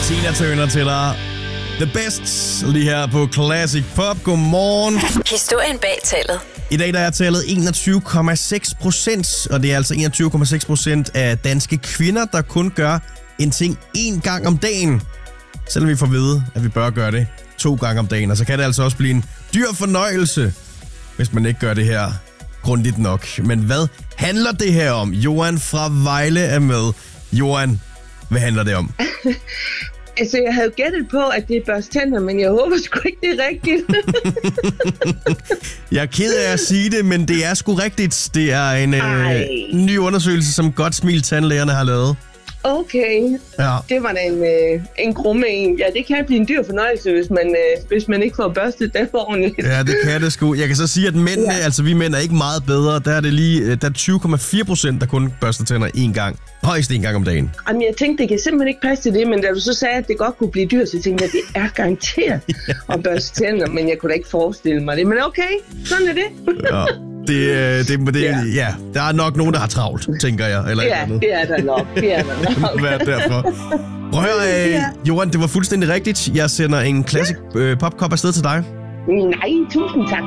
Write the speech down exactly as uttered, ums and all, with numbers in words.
Tina Turner til dig. The Best lige her på Classic Pop. Godmorgen. Historien bag tallet. I dag der er tallet enogtyve komma seks procent, og det er altså enogtyve komma seks procent af danske kvinder, der kun gør en ting én gang om dagen. Selvom vi får at vide, at vi bør gøre det to gange om dagen. Og så kan det altså også blive en dyr fornøjelse, hvis man ikke gør det her grundigt nok. Men hvad handler det her om? Johan fra Vejle er med. Johan, hvad handler det om? Altså, jeg havde gættet på, at det er børste tænder, men jeg håber sgu ikke, det er rigtigt. Jeg er ked af at sige det, men det er sgu rigtigt. Det er en øh, ny undersøgelse, som Godt Smil Tandlægerne har lavet. Okay, ja. Det var da en, øh, en grumme en. Ja, det kan blive en dyr fornøjelse, hvis man, øh, hvis man ikke får børstet det ordentligt. Ja, det kan det sgu. Jeg kan så sige, at mændene, ja. altså vi mænd er ikke meget bedre. Der er det lige, der er tyve komma fire procent, der kun børster tænder én gang. Højst én gang om dagen. Jamen, jeg tænkte, det kan simpelthen ikke passe til det, men da du så sagde, at det godt kunne blive dyrt, så tænkte jeg, at det er garanteret at børste tænder, men jeg kunne da ikke forestille mig det. Men okay, sådan er det. Ja. Det, det, det, ja. ja, der er nok nogen, der har travlt, tænker jeg. Eller ja, det er der nok. Det er der nok. Hvad er derfor? Prøv at høre, ja. Johan, det var fuldstændig rigtigt. Jeg sender en Classic ja. øh, Popkop afsted til dig. Nej, tusind tak.